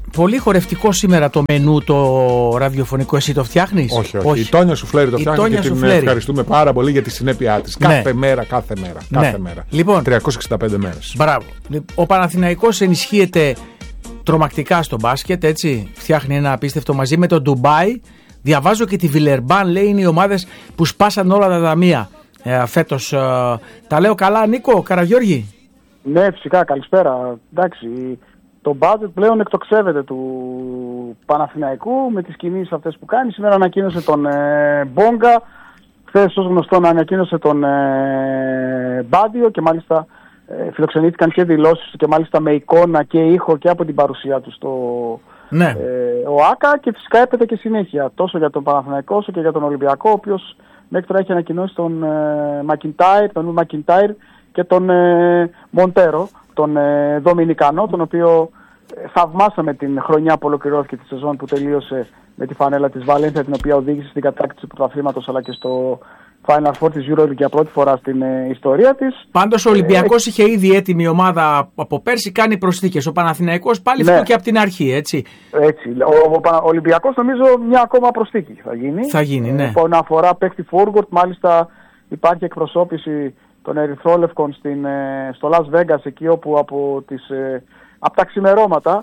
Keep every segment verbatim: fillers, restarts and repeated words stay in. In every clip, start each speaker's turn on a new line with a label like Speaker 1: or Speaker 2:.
Speaker 1: Πολύ χορευτικό σήμερα το μενού το ραδιοφωνικό. Εσύ το φτιάχνεις?
Speaker 2: Όχι, όχι, όχι. Η Τόνια Σουφλέρη το φτιάχνει και την
Speaker 1: Σουφλέρη.
Speaker 2: ευχαριστούμε πάρα πολύ για τη συνέπειά της. Κάθε ναι. μέρα, κάθε μέρα. Κάθε
Speaker 1: ναι.
Speaker 2: μέρα.
Speaker 1: Λοιπόν,
Speaker 2: τριακόσιες εξήντα πέντε μέρες.
Speaker 1: Μπράβο. Ο Παναθηναϊκός ενισχύεται τρομακτικά στο μπάσκετ, έτσι. Φτιάχνει ένα απίστευτο μαζί με το Ντουμπάι. Διαβάζω και τη Βιλερμπάν, λέει, είναι οι ομάδες που σπάσαν όλα τα ταμεία ε, φέτος. Ε, τα λέω καλά, Νίκο Καραγιώργη?
Speaker 3: Ναι, φυσικά, καλησπέρα. Εντάξει, το budget πλέον εκτοξεύεται του Παναθηναϊκού με τις κινήσεις αυτές που κάνει. Σήμερα ανακοίνωσε τον ε, Μπόγκα, χθες ως γνωστό να ανακοίνωσε τον ε, Μπάντιο και μάλιστα ε, φιλοξενήθηκαν και δηλώσεις και μάλιστα με εικόνα και ήχο και από την παρουσία του στο
Speaker 1: ναι.
Speaker 3: ε, ΟΑΚΑ, και φυσικά έπεται και συνέχεια τόσο για τον Παναθηναϊκό όσο και για τον Ολυμπιακό, ο οποίος μέχρι τώρα έχει ανακοινώσει τον ε, Μακιντάιρ, τον Μακιντάιρ και τον ε, Μοντέρο, τον ε, Δομινικανό, τον οποίο ε, θαυμάσαμε την χρονιά που ολοκληρώθηκε τη σεζόν που τελείωσε με τη φανέλα της Βαλένθια, την οποία οδήγησε στην κατάκτηση του πρωταθλήματος αλλά και στο Final Four της EuroLeague για πρώτη φορά στην ε, ιστορία της.
Speaker 1: Πάντως ο Ολυμπιακός ε, είχε ήδη έτοιμη ομάδα από πέρσι, κάνει προσθήκες. Ο Παναθηναϊκός πάλι ναι. αυτό και από την αρχή, έτσι.
Speaker 3: Έτσι. Ο, ο, ο Ολυμπιακός νομίζω μια ακόμα προσθήκη θα γίνει.
Speaker 1: Θα γίνει, ναι.
Speaker 3: Λοιπόν, αφορά παίκτη forward, μάλιστα υπάρχει εκπροσώπηση των Ερυθρόλευκων στην, ε, στο Las Vegas, εκεί όπου από, τις, ε, από τα ξημερώματα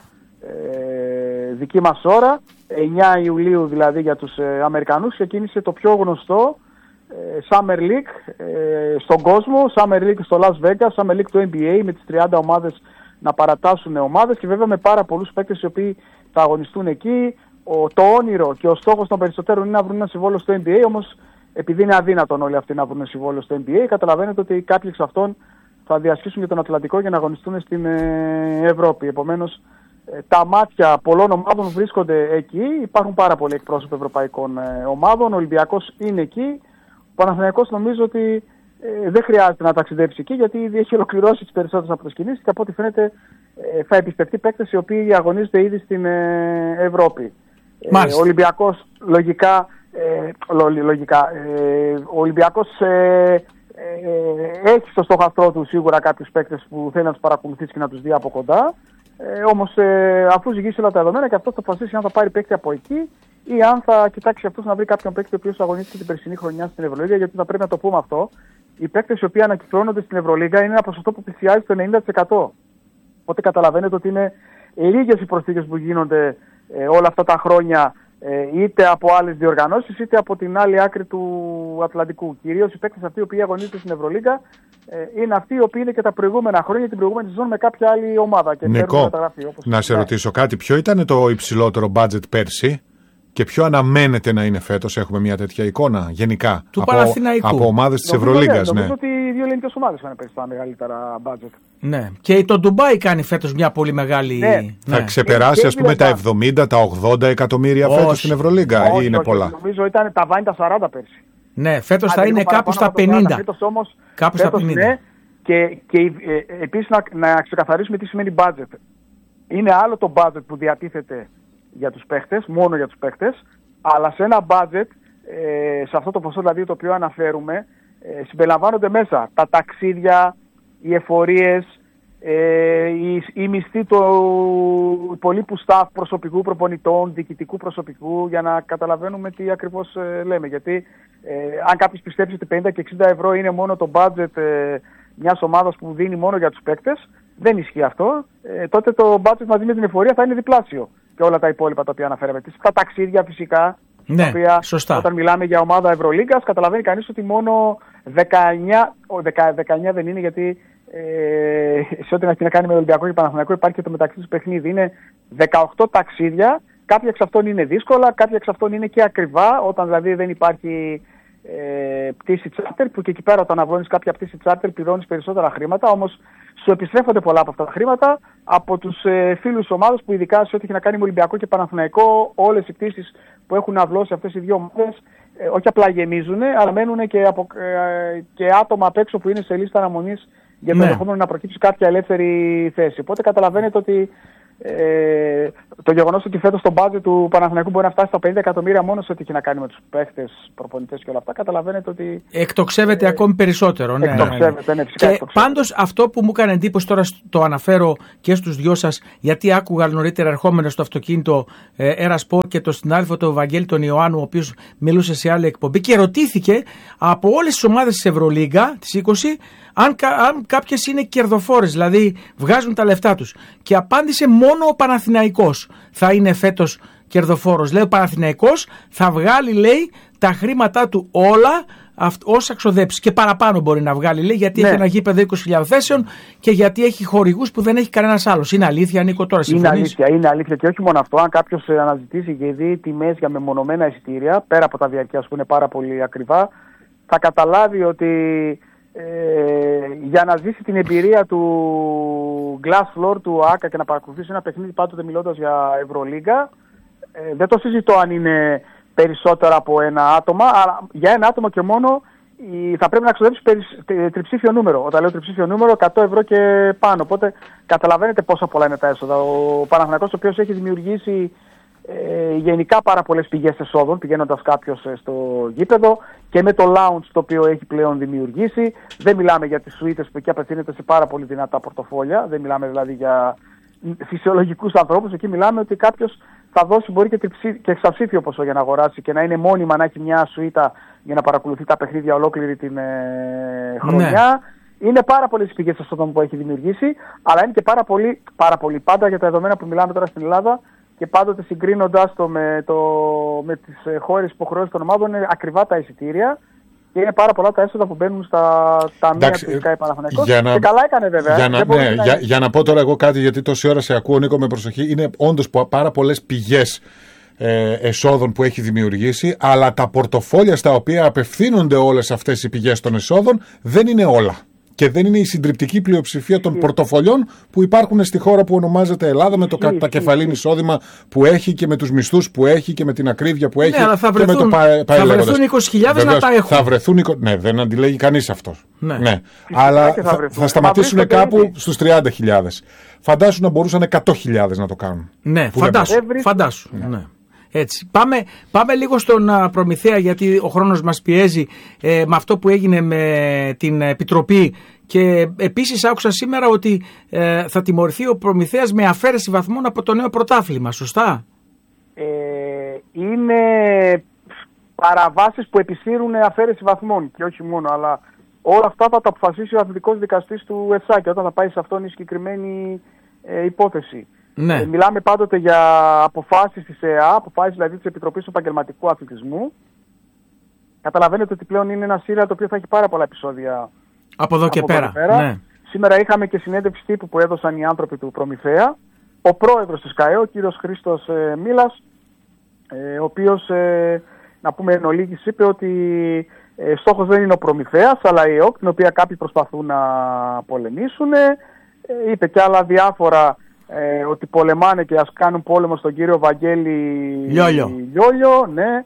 Speaker 3: ε, δική μας ώρα, εννιά Ιουλίου δηλαδή για τους ε, Αμερικανούς, ξεκίνησε το πιο γνωστό ε, Summer League ε, στον κόσμο, Summer League στο Las Vegas, Summer League του N B A, με τις τριάντα ομάδες να παρατάσσουν ομάδες και βέβαια με πάρα πολλούς παίκτες οι οποίοι θα αγωνιστούν εκεί. Ο, το όνειρο και ο στόχος των περισσότερων είναι να βρουν ένα συμβόλαιο στο N B A, όμως επειδή είναι αδύνατον όλοι αυτοί να βρουν συμβόλαιο στο N B A, καταλαβαίνετε ότι κάποιοι εξ αυτών θα διασχίσουν και τον Ατλαντικό για να αγωνιστούν στην ε, Ευρώπη. Επομένως, ε, τα μάτια πολλών ομάδων βρίσκονται εκεί. Υπάρχουν πάρα πολλοί εκπρόσωποι ευρωπαϊκών ε, ομάδων. Ο Ολυμπιακός είναι εκεί. Ο Παναθηναϊκός νομίζω ότι ε, δεν χρειάζεται να ταξιδέψει εκεί, γιατί ήδη έχει ολοκληρώσει τις περισσότερες από τις κινήσεις και από ό,τι φαίνεται ε, θα επιστευτεί παίκτες οι οποίοι αγωνίζονται ήδη στην ε, Ευρώπη. Ε, ο Ολυμπιακός λογικά. Ε, λογικά. Ε, ο Ολυμπιακός ε, ε, έχει στο στόχαστρό του σίγουρα κάποιους παίκτες που θέλει να τους παρακολουθήσει και να τους δει από κοντά. Ε, όμως ε, αφού ζυγίσει όλα τα δεδομένα και αυτός θα αποφασίσει αν θα πάρει παίκτη από εκεί ή αν θα κοιτάξει αυτός να βρει κάποιον παίκτη ο οποίος αγωνίστηκε την περσινή χρονιά στην Ευρωλίγα, γιατί θα πρέπει να το πούμε αυτό. Οι παίκτες οι οποίοι ανακυκλώνονται στην Ευρωλίγα είναι ένα ποσοστό που πλησιάζει το ενενήντα τοις εκατό. Οπότε καταλαβαίνετε ότι είναι λίγες οι προσθήκες που γίνονται ε, όλα αυτά τα χρόνια, είτε από άλλες διοργανώσεις είτε από την άλλη άκρη του Ατλαντικού. Κυρίως οι παίκτες αυτοί οι οποίοι αγωνίζονται στην Ευρωλίγκα είναι αυτοί οι οποίοι είναι και τα προηγούμενα χρόνια, την προηγούμενη σεζόν με κάποια άλλη ομάδα. Και
Speaker 2: Νικό,
Speaker 3: μεταγραφή, όπως
Speaker 2: να σε ρωτήσω κάτι. Ποιο ήταν το υψηλότερο budget πέρσι και ποιο αναμένεται να είναι φέτος? Έχουμε μια τέτοια εικόνα γενικά
Speaker 1: του
Speaker 2: από,
Speaker 1: Παναθηναϊκού,
Speaker 2: από ομάδες της Ευρωλίγκας?
Speaker 3: Ναι, νομίζω
Speaker 2: ναι.
Speaker 3: ότι οι δύο ελληνικές ομάδες θα είναι πέρσι τα μεγαλύτερα budget.
Speaker 1: Ναι. Και το Ντουμπάι κάνει φέτος μια πολύ μεγάλη.
Speaker 3: Ναι.
Speaker 2: Θα
Speaker 1: ναι.
Speaker 2: ξεπεράσει
Speaker 3: και,
Speaker 2: ας πούμε
Speaker 3: και
Speaker 2: τα εβδομήντα, τα ογδόντα εκατομμύρια
Speaker 1: όχι,
Speaker 2: φέτος στην Ευρωλίγκα ή είναι
Speaker 3: όχι,
Speaker 2: πολλά?
Speaker 3: Νομίζω ήταν τα βάνη τα σαράντα πέρσι.
Speaker 1: Ναι, φέτος θα είναι κάπου στα πενήντα.
Speaker 3: Φέτος όμως,
Speaker 1: κάπου
Speaker 3: φέτος
Speaker 1: στα πενήντα.
Speaker 3: Ναι, και, και ε, επίσης να, να ξεκαθαρίσουμε τι σημαίνει budget. Είναι άλλο το budget που διατίθεται για τους παίχτες, μόνο για τους παίχτες, αλλά σε ένα budget, ε, σε αυτό το ποσό δηλαδή το οποίο αναφέρουμε, ε, συμπεριλαμβάνονται μέσα τα ταξίδια, οι εφορίες, ε, οι, οι μισθοί του υπολείπου staff, προσωπικού, προπονητών, διοικητικού προσωπικού, για να καταλαβαίνουμε τι ακριβώς ε, λέμε. Γιατί ε, αν κάποιος πιστέψει ότι πενήντα και εξήντα ευρώ είναι μόνο το budget ε, μιας ομάδας που δίνει μόνο για τους παίκτες, δεν ισχύει αυτό. Ε, τότε το budget μαζί με την εφορία θα είναι διπλάσιο και όλα τα υπόλοιπα τα οποία αναφέραμε. Τα ταξίδια φυσικά,
Speaker 1: ναι,
Speaker 3: τα οποία
Speaker 1: σωστά.
Speaker 3: Όταν μιλάμε για ομάδα Ευρωλίγκας, καταλαβαίνει κανείς ότι μόνο δεκαεννιά, δεκαεννιά δεν είναι, γιατί ε, σε ό,τι έχει να κάνει με Ολυμπιακό και Παναθηναϊκό υπάρχει και το μεταξύ τους παιχνίδι. Είναι δεκαοκτώ ταξίδια, κάποια εξ αυτών είναι δύσκολα, κάποια εξ αυτών είναι και ακριβά, όταν δηλαδή δεν υπάρχει ε, πτήση τσάρτερ, που και εκεί πέρα όταν αγώνεις κάποια πτήση τσάρτερ πληρώνεις περισσότερα χρήματα, όμως σου επιστρέφονται πολλά από αυτά τα χρήματα από τους ε, φίλους ομάδας, που ειδικά σε ό,τι έχει να κάνει με Ολυμπιακό και Παναθηναϊκό, όλες οι πτήσεις που έχουν αυλώσει αυτές οι δύο ομάδες ε, όχι απλά γεμίζουν, αλλά μένουν και, από, ε, και άτομα απ' έξω που είναι σε λίστα αναμονής για το
Speaker 1: ναι.
Speaker 3: ενδεχόμενο να προκύψει κάποια ελεύθερη θέση. Οπότε καταλαβαίνετε ότι Ε, το γεγονός ότι φέτος το μπάτζετ του Παναθηναϊκού μπορεί να φτάσει στα πενήντα εκατομμύρια μόνο σε ό,τι έχει να κάνει με τους παίχτες, προπονητές και όλα αυτά, καταλαβαίνετε ότι.
Speaker 1: Εκτοξεύεται ε, ακόμη περισσότερο. Ναι,
Speaker 3: εκτοξεύεται, ναι, φυσικά.
Speaker 1: Και πάντως αυτό που μου έκανε εντύπωση, τώρα το αναφέρω και στους δυο σας, γιατί άκουγα νωρίτερα ερχόμενο στο αυτοκίνητο Έρα Σπορ και το συνάδελφο του Βαγγέλη τον Ιωάννου, ο οποίος μιλούσε σε άλλη εκπομπή και ρωτήθηκε από όλες τις ομάδες της Ευρωλίγκα, τις είκοσι, αν, αν κάποιες είναι κερδοφόρες, δηλαδή βγάζουν τα λεφτά τους. Και απάντησε μόνο ο Παναθηναϊκός θα είναι φέτος κερδοφόρος. Λέει ο Παναθηναϊκός θα βγάλει, λέει, τα χρήματά του όλα όσα ξοδέψει. Και παραπάνω μπορεί να βγάλει, λέει, γιατί ναι. έχει ένα γήπεδο είκοσι χιλιάδες θέσεων και γιατί έχει χορηγούς που δεν έχει κανένας άλλος. Είναι αλήθεια, Νίκο, τώρα συμφωνείς?
Speaker 3: Είναι αλήθεια, είναι αλήθεια. Και όχι μόνο αυτό, αν κάποιος αναζητήσει και δει τιμές για μεμονωμένα εισιτήρια, πέρα από τα διαρκείας που είναι πάρα πολύ ακριβά, θα καταλάβει ότι Ε, για να ζήσει την εμπειρία του glass floor του ΆΚΑ και να παρακολουθήσει ένα παιχνίδι, πάντοτε μιλώντας για Ευρωλίγκα, ε, δεν το συζητώ αν είναι περισσότερο από ένα άτομα, αλλά για ένα άτομο και μόνο θα πρέπει να ξοδέψει τριψήφιο νούμερο. Όταν λέω τριψήφιο νούμερο, εκατό ευρώ και πάνω. Οπότε καταλαβαίνετε πόσα πολλά είναι τα έσοδα. Ο Παναθηναϊκός, ο οποίος έχει δημιουργήσει Ε, γενικά πάρα πολλές πηγές εσόδων πηγαίνοντας κάποιος ε, στο γήπεδο και με το lounge το οποίο έχει πλέον δημιουργήσει. Δεν μιλάμε για τις σουίτες που εκεί απευθύνεται σε πάρα πολύ δυνατά πορτοφόλια, δεν μιλάμε δηλαδή για φυσιολογικούς ανθρώπους. Εκεί μιλάμε ότι κάποιος θα δώσει μπορεί και, τριψή, και εξαψήφιο ποσό για να αγοράσει και να είναι μόνιμα, να έχει μια σουίτα για να παρακολουθεί τα παιχνίδια ολόκληρη την ε, χρονιά. Ναι. Είναι πάρα πολλές πηγές εσόδων που έχει δημιουργήσει, αλλά είναι και πάρα πολύ, πάρα πολύ πάντα για τα δεδομένα που μιλάμε τώρα στην Ελλάδα. Και πάντοτε συγκρίνοντας το με, το, με τις χώρες υποχρεώσεις των ομάδων, είναι ακριβά τα εισιτήρια και είναι πάρα πολλά τα έσοδα που μπαίνουν στα ταμεία του ΣΚΑΙ Παναθηναϊκός. Και καλά έκανε βέβαια.
Speaker 2: Για να, ναι, να... Για, για να πω τώρα εγώ κάτι, γιατί τόση ώρα σε ακούω, Νίκο, με προσοχή. Είναι όντως πάρα πολλές πηγές ε, εσόδων που έχει δημιουργήσει, αλλά τα πορτοφόλια στα οποία απευθύνονται όλες αυτές οι πηγές των εσόδων δεν είναι όλα. Και δεν είναι η συντριπτική πλειοψηφία των πορτοφολιών που υπάρχουν στη χώρα που ονομάζεται Ελλάδα, με το κατακεφαλήν εισόδημα που έχει και με τους μισθούς που έχει και με την ακρίβεια που έχει.
Speaker 1: Ναι, αλλά θα βρεθούν,
Speaker 2: και με το πα,
Speaker 1: θα βρεθούν είκοσι χιλιάδες να τα έχουν.
Speaker 2: Θα βρεθούν, ναι, δεν αντιλέγει κανείς αυτό. Ναι. Ναι. Αλλά θα, θα, θα σταματήσουν κάπου ήδη στους τριάντα χιλιάδες. Φαντάσου να μπορούσαν εκατό χιλιάδες να το κάνουν.
Speaker 1: Ναι, φαντάσου. φαντάσου. Ναι. Ναι. Έτσι. Πάμε, πάμε λίγο στον uh, Προμηθέα, γιατί ο χρόνος μας πιέζει, ε, με αυτό που έγινε με την Επιτροπή. Και επίσης άκουσα σήμερα ότι ε, θα τιμωρηθεί ο Προμηθέας με αφαίρεση βαθμών από το νέο πρωτάθλημα, σωστά?
Speaker 3: Ε, είναι παραβάσεις που επισύρουν αφαίρεση βαθμών και όχι μόνο, αλλά όλα αυτά θα τα αποφασίσει ο αθλητικός δικαστής του ΕΦΣΑ όταν θα πάει σε αυτόν η συγκεκριμένη ε, υπόθεση. Ναι. Ε, μιλάμε πάντοτε για αποφάσεις της ΕΑ, αποφάσεις δηλαδή της Επιτροπής Επαγγελματικού Αθλητισμού. Καταλαβαίνετε ότι πλέον είναι ένα σύριαλ το οποίο θα έχει πάρα πολλά επεισόδια
Speaker 1: από εδώ και, από πέρα. πέρα. Ναι.
Speaker 3: Σήμερα είχαμε και συνέντευξη τύπου που έδωσαν οι άνθρωποι του Προμηθέα. Ο πρόεδρος της ΚΑΕ, ο κύριος Χρήστος ε, Μίλας, ε, ο οποίος, ε, να πούμε εν ολίγης, είπε ότι ε, στόχος δεν είναι ο Προμηθέας, αλλά η ΕΟΚ, την οποία κάποιοι προσπαθούν να πολεμήσουν. Ε, είπε και άλλα διάφορα, ε, ότι πολεμάνε και ας κάνουν πόλεμο στον κύριο Βαγγέλη
Speaker 1: Λιόλιο.
Speaker 3: Λιόλιο, ναι.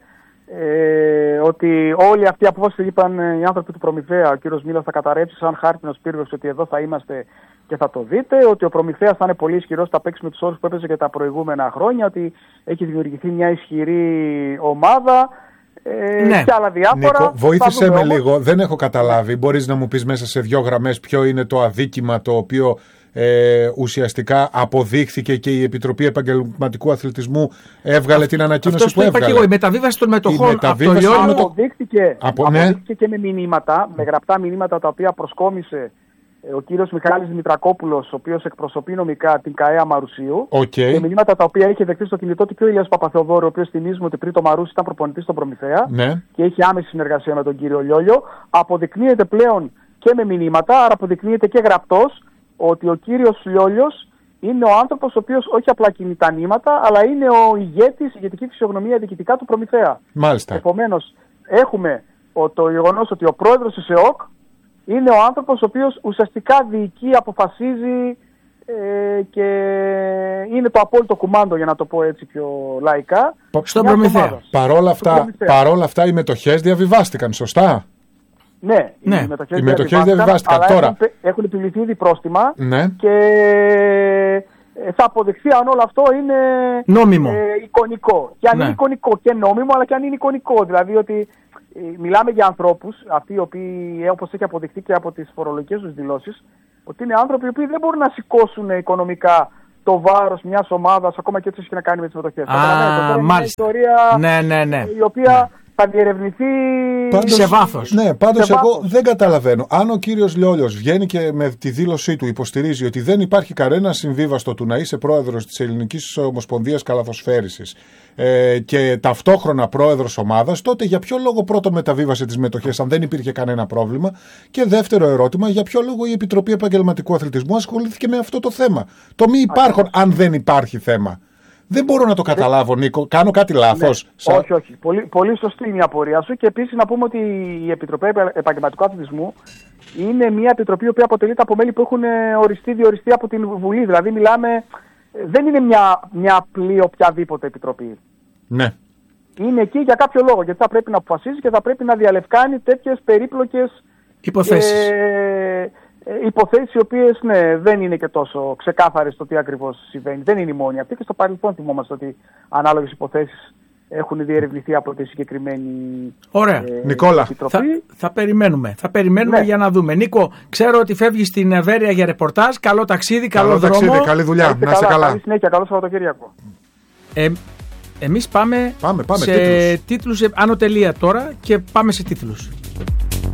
Speaker 3: Ε, ότι όλοι αυτοί οι απόφαση είπαν οι άνθρωποι του Προμηθέα, ο κύριος Μίλας θα καταρρεύσει σαν χάρτινος πύργος, ότι εδώ θα είμαστε και θα το δείτε, ότι ο Προμηθέας θα είναι πολύ ισχυρός, θα παίξει με τους όρους που έπαιζε και τα προηγούμενα χρόνια, ότι έχει δημιουργηθεί μια ισχυρή ομάδα ε, ναι. και άλλα διάφορα.
Speaker 2: Νίκο, βοήθησέ με όμως λίγο, δεν έχω καταλάβει. Μπορείς να μου πεις μέσα σε δύο γραμμές ποιο είναι το αδίκημα το οποίο Ε, ουσιαστικά αποδείχθηκε και η Επιτροπή Επαγγελματικού Αθλητισμού έβγαλε την ανακοίνωση
Speaker 1: αυτό
Speaker 2: που έβγαλε.
Speaker 1: Και εγώ, η μεταβίβαση των μετοχών από το Λιόλιο
Speaker 3: αποδείχθηκε, από, αποδείχθηκε ναι. και με μηνύματα, με γραπτά μηνύματα τα οποία προσκόμισε ε, ο κύριος Μιχάλης Δημητρακόπουλος, ο οποίος εκπροσωπεί νομικά την ΚΑΕΑ Μαρουσίου.
Speaker 2: Okay.
Speaker 3: Και μηνύματα τα οποία είχε δεχτεί στο κινητό του και ο Ηλίας Παπαθεοδόρου, ο οποίος θυμίζουμε ότι πριν το Μαρούσι ήταν προπονητής στον Προμηθέα
Speaker 2: ναι.
Speaker 3: και έχει άμεση συνεργασία με τον κύριο Λιόλιο. Αποδεικνύεται πλέον και με μηνύματα, άρα αποδεικνύεται και γραπτός, ότι ο κύριος Λιόλιος είναι ο άνθρωπος ο οποίος όχι απλά κινεί τα νήματα, αλλά είναι ο ηγέτης, η ηγετική φυσιογνωμία διοικητικά του Προμηθέα.
Speaker 2: Μάλιστα.
Speaker 3: Επομένως, έχουμε το γεγονός ότι ο πρόεδρος της ΕΟΚ είναι ο άνθρωπος ο οποίος ουσιαστικά διοικεί, αποφασίζει ε, και είναι το απόλυτο κουμάντο, για να το πω έτσι πιο λαϊκά.
Speaker 1: Στον Προμηθέα.
Speaker 2: Παρόλα αυτά, παρόλα αυτά οι μετοχές διαβιβάστηκαν, σωστά?
Speaker 3: Ναι,
Speaker 2: ναι,
Speaker 3: οι μετοχές
Speaker 2: διαβιβάστηκαν.
Speaker 3: Αλλά
Speaker 2: τώρα
Speaker 3: έχουν, έχουν επιβληθεί ήδη πρόστιμα
Speaker 2: ναι.
Speaker 3: και ε, θα αποδειχθεί αν όλο αυτό είναι
Speaker 1: νόμιμο.
Speaker 3: Ε, εικονικό. Και αν
Speaker 1: ναι.
Speaker 3: είναι εικονικό και νόμιμο, αλλά και αν είναι εικονικό. Δηλαδή ότι ε, μιλάμε για ανθρώπους, αυτοί οι οποίοι, όπως έχει αποδειχθεί και από τις φορολογικές τους δηλώσεις, ότι είναι άνθρωποι οι οποίοι δεν μπορούν να σηκώσουν οικονομικά το βάρος μιας ομάδας, ακόμα και έτσι έχει να κάνει με τις μετοχές.
Speaker 1: Α, μάλιστα.
Speaker 3: Είναι μια ιστορία
Speaker 1: ναι, ναι, ναι.
Speaker 3: η οποία
Speaker 1: ναι.
Speaker 3: θα διερευνηθεί
Speaker 2: πάντως,
Speaker 1: σε βάθος.
Speaker 2: Ναι, πάντως
Speaker 3: σε
Speaker 2: εγώ
Speaker 3: βάθος.
Speaker 2: δεν καταλαβαίνω. Αν ο κύριος Λιόλιος βγαίνει και με τη δήλωσή του υποστηρίζει ότι δεν υπάρχει κανένα συμβίβαστο του να είσαι πρόεδρος της Ελληνικής Ομοσπονδίας Καλαθοσφαίρισης ε, και ταυτόχρονα πρόεδρος ομάδας, τότε για ποιο λόγο πρώτον μεταβίβασε τις μετοχές αν δεν υπήρχε κανένα πρόβλημα, και δεύτερο ερώτημα, για ποιο λόγο η Επιτροπή Επαγγελματικού Αθλητισμού ασχολήθηκε με αυτό το θέμα. Το μη υπάρχον, αν δεν υπάρχει θέμα. Δεν μπορώ να το καταλάβω, Νίκο. Κάνω κάτι λάθος.
Speaker 3: Ναι.
Speaker 2: Σα...
Speaker 3: Όχι, όχι. Πολύ, πολύ σωστή είναι η απορία σου. Και επίσης να πούμε ότι η Επιτροπή Επαγγελματικού Αθλητισμού είναι μια επιτροπή που αποτελείται από μέλη που έχουν οριστεί, διοριστεί από την Βουλή. Δηλαδή, μιλάμε. Δεν είναι μια, μια απλή οποιαδήποτε επιτροπή.
Speaker 2: Ναι.
Speaker 3: Είναι εκεί για κάποιο λόγο. Γιατί θα πρέπει να αποφασίζει και θα πρέπει να διαλευκάνει τέτοιες περίπλοκες
Speaker 1: υποθέσεις.
Speaker 3: Ε, υποθέσεις οι οποίες ναι, δεν είναι και τόσο ξεκάθαρες το τι ακριβώς συμβαίνει. Δεν είναι η μόνη αυτή, και στο παρελθόν θυμόμαστε ότι ανάλογες υποθέσεις έχουν διερευνηθεί από τη συγκεκριμένη
Speaker 1: Ωραία.
Speaker 3: Ε,
Speaker 2: Νικόλα,
Speaker 3: επιτροπή.
Speaker 1: Θα, θα περιμένουμε. Θα περιμένουμε
Speaker 3: Ναι.
Speaker 1: για να δούμε. Νίκο, ξέρω ότι φεύγεις στην Εβέρεια για ρεπορτάζ. Καλό ταξίδι, καλό,
Speaker 2: Καλό
Speaker 1: δρόμο.
Speaker 2: ταξίδι, καλή δουλειά. Να είσαι καλά.
Speaker 3: Καλή συνέχεια, καλό Σαββατοκύριακο.
Speaker 1: Ε, εμείς πάμε,
Speaker 2: Πάμε, πάμε,
Speaker 1: σε
Speaker 2: τίτλους.
Speaker 1: τίτλους, άνω τελεία τώρα, και πάμε σε τίτλους.